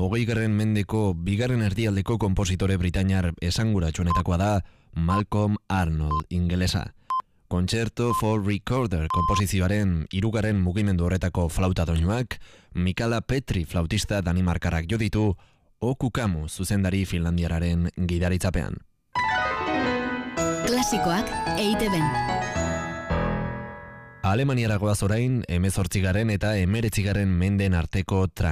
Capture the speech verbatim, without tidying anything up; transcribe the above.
hogeigarren mendeko bigarren erdialdeko konpositore britainiar esanguratsuenetakoa da Malcolm Arnold ingelesa. Concerto for Recorder konposizioaren hirugarren mugimendu horretako flauta doinuak Mikala Petri flautista danimarkarrak jo ditu Okukamu zuzendari finlandiararen gidaritzapean. Klasikoak E I T B. Alemaniara goaz orain, hemezortzigarren eta hemeretzigarren menden arteko